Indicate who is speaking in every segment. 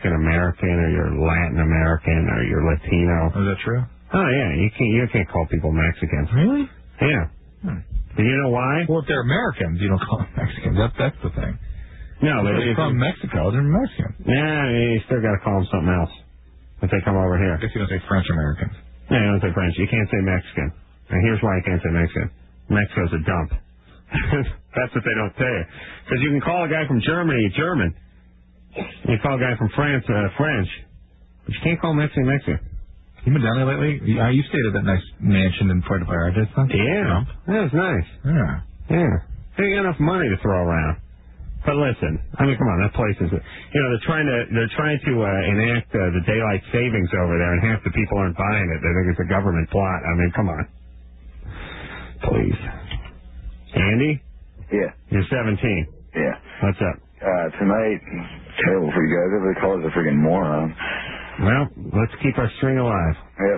Speaker 1: African American or you're Latin American or you're Latino.
Speaker 2: Is that true?
Speaker 1: Oh yeah, you can't call people Mexicans.
Speaker 2: Really?
Speaker 1: Yeah. Do you know why?
Speaker 2: Well, if they're Americans, you don't call them Mexicans. That's the thing.
Speaker 1: No, but
Speaker 2: if they're from Mexico, they're Mexican.
Speaker 1: Yeah, you still got to call them something else if they come over here.
Speaker 2: I guess you don't say French Americans.
Speaker 1: No, you don't say French. You can't say Mexican. And here's why you can't say Mexican. Mexico's a dump. That's what they don't say. Because you can call a guy from Germany German. You call a guy from France French. But you can't call Mexican Mexican.
Speaker 2: You been down there lately? You stayed at that nice mansion in Puerto Vallarta.
Speaker 1: Yeah. That was nice. Yeah. They got enough money to throw around. But listen, I mean, come on, that place is, they're trying to enact the daylight savings over there, and half the people aren't buying it. They think it's a government plot. I mean, come on. Please. Andy?
Speaker 3: Yeah.
Speaker 1: You're 17.
Speaker 3: Yeah.
Speaker 1: What's up?
Speaker 3: Tonight, terrible for you guys. Everybody calls us a freaking moron.
Speaker 1: Well, let's keep our string alive.
Speaker 3: Yep.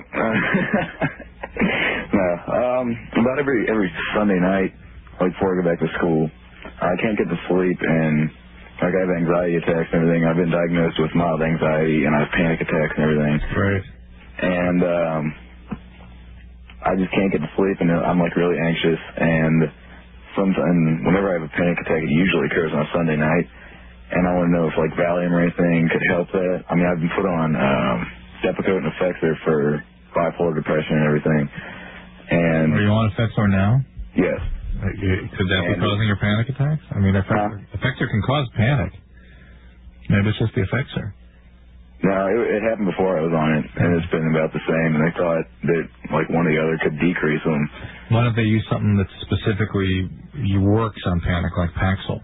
Speaker 3: About every Sunday night, like before I go back to school, I can't get to sleep, and like I have anxiety attacks and everything. I've been diagnosed with mild anxiety, and I have panic attacks and everything.
Speaker 1: Right.
Speaker 3: And I just can't get to sleep, and I'm like really anxious. And whenever I have a panic attack, it usually occurs on a Sunday night. And I want to know if like Valium or anything could help that. I mean, I've been put on Depakote and Effexor for bipolar depression and everything. And
Speaker 2: are you on Effexor now?
Speaker 3: Yes.
Speaker 2: Could that be causing your panic attacks? I mean, Effexor can cause panic. Maybe it's just the Effexor.
Speaker 3: No, it happened before I was on it, and it's been about the same. And they thought that like one or the other could decrease them.
Speaker 2: Why don't they use something that specifically works on panic, like Paxil?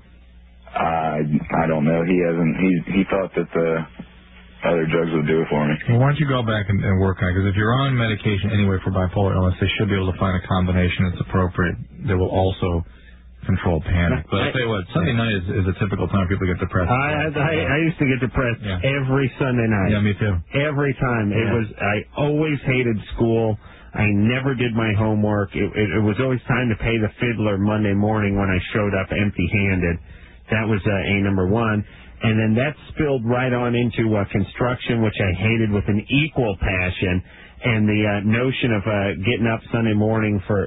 Speaker 3: I don't know. He hasn't. He thought that the other drugs would do it for me.
Speaker 2: Well, why don't you go back and work on it? Because if you're on medication anyway for bipolar illness, they should be able to find a combination that's appropriate that will also control panic. But I'll tell you what, Sunday night is a typical time people get depressed.
Speaker 1: I used to get depressed every Sunday night.
Speaker 2: Yeah, me too.
Speaker 1: Every time. I always hated school. I never did my homework. It was always time to pay the fiddler Monday morning when I showed up empty-handed. That was number one. And then that spilled right on into construction, which I hated with an equal passion. And the notion of getting up Monday morning for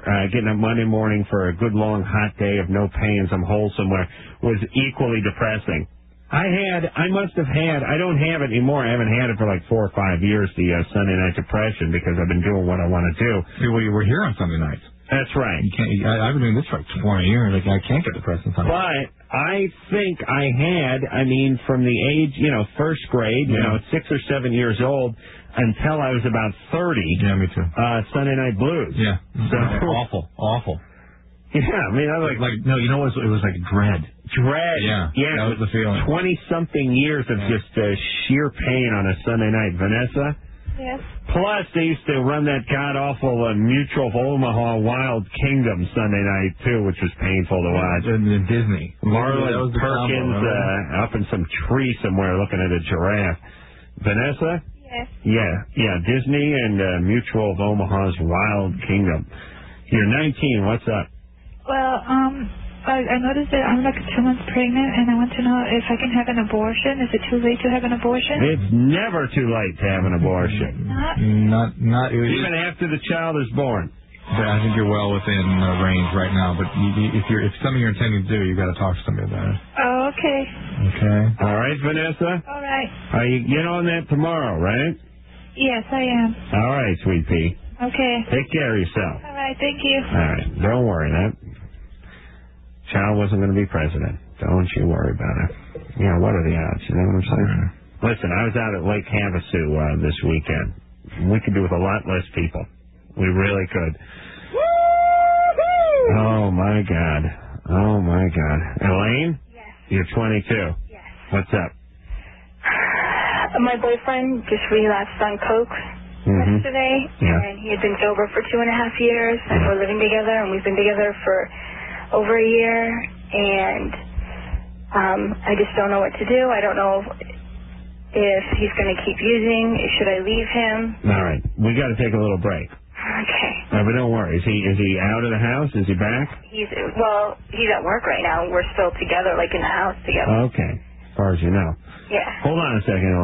Speaker 1: a good long hot day of no pay and some hole somewhere was equally depressing. I don't have it anymore. I haven't had it for like 4 or 5 years, the Sunday night depression, because I've been doing what I want to do.
Speaker 2: See, well, you were here on Sunday nights.
Speaker 1: That's right.
Speaker 2: You can't. I've been doing this for like 20 years. Like, I can't get depressed on Sunday.
Speaker 1: But I think I had, from the age, first grade, 6 or 7 years old, until I was about 30.
Speaker 2: Yeah, me too.
Speaker 1: Sunday night blues.
Speaker 2: Yeah.
Speaker 1: So,
Speaker 2: awful.
Speaker 1: Yeah, I mean, I
Speaker 2: no, you know what? It was like dread.
Speaker 1: Dread.
Speaker 2: Yeah. That was the feeling.
Speaker 1: 20-something years of just sheer pain on a Sunday night. Vanessa?
Speaker 4: Yes.
Speaker 1: Plus, they used to run that god-awful Mutual of Omaha Wild Kingdom Sunday night, too, which was painful to watch.
Speaker 2: And Disney.
Speaker 1: Marlon Perkins up in some tree somewhere looking at a giraffe. Vanessa?
Speaker 4: Yes.
Speaker 1: Yeah, Disney and Mutual of Omaha's Wild Kingdom. You're 19. What's up?
Speaker 4: Well, I noticed that I'm like 2 months pregnant, and I want to know if I can have an abortion. Is it too late to have an abortion?
Speaker 1: It's never too late to have an abortion.
Speaker 4: Not
Speaker 1: even after the child is born.
Speaker 2: I think you're well within range right now. But if it's something you're intending to do, you got to talk to somebody about it.
Speaker 4: Oh, okay.
Speaker 1: Okay. All right, Vanessa.
Speaker 4: All right.
Speaker 1: You get on that tomorrow, right?
Speaker 4: Yes, I am.
Speaker 1: All right, sweet pea.
Speaker 4: Okay.
Speaker 1: Take care of yourself.
Speaker 4: All right, thank you.
Speaker 1: All right, don't worry. That child wasn't going to be president. Don't you worry about it. Yeah, what are the odds? You know what I'm saying? Listen, I was out at Lake Havasu this weekend. We could do with a lot less people. We really could. Woo-hoo! Oh, my God. Elaine?
Speaker 4: Yes.
Speaker 1: You're 22.
Speaker 4: Yes.
Speaker 1: What's up?
Speaker 4: My boyfriend just relapsed on coke yesterday, and he had been sober for 2.5 years, and we're living together, and we've been together for over a year, and I just don't know what to do. I don't know if he's going to keep using. Should I leave him?
Speaker 1: All right. We got to take a little break.
Speaker 4: Okay.
Speaker 1: But don't worry. Is he out of the house? Is he back?
Speaker 4: He's at work right now. We're still together, like in the house together.
Speaker 1: Okay. As far as you know.
Speaker 4: Yeah.
Speaker 1: Hold on a second.